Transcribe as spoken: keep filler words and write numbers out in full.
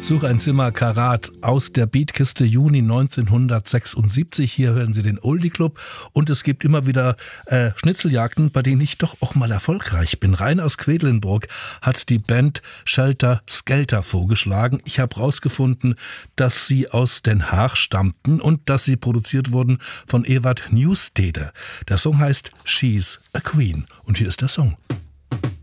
Suche ein Zimmer Karat aus der Beatkiste Juni neunzehnhundertsechsundsiebzig. Hier hören Sie den Oldie Club und es gibt immer wieder äh, Schnitzeljagden, bei denen ich doch auch mal erfolgreich bin. Rein aus Quedlinburg hat die Band Shelter Skelter vorgeschlagen. Ich habe rausgefunden, dass sie aus Den Haag stammten und dass sie produziert wurden von Ewart Newstede. Der Song heißt She's a Queen und hier ist der Song.